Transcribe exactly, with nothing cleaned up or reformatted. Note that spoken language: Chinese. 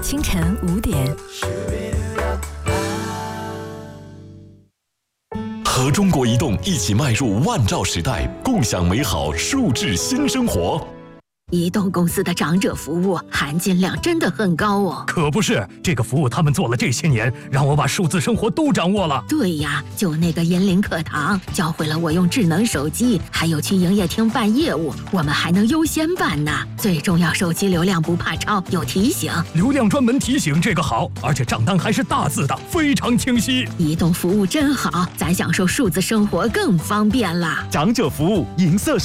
清晨五点。 和中国移动一起迈入万兆时代，共享美好数字新生活。 移动公司的长者服务含金量真的很高哦。 可不是，这个服务他们做了这些年，让我把数字生活都掌握了。 对呀，就那个银林课堂，教会了我用智能手机，还有去营业厅办业务，我们还能优先办呢。最重要，手机流量不怕超，有提醒。 流量专门提醒，这个好，而且账单还是大字的，非常清晰。 移动服务真好，咱享受数字生活更方便了。 长者服务，银色